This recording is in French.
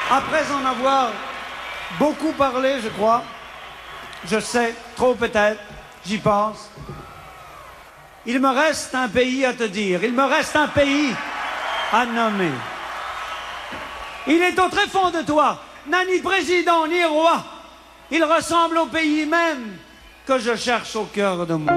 Après en avoir beaucoup parlé, je crois, je sais, trop peut-être, j'y pense, il me reste un pays à te dire, il me reste un pays à nommer. Il est au tréfonds de toi, n'a ni président ni roi, il ressemble au pays même que je cherche au cœur de moi.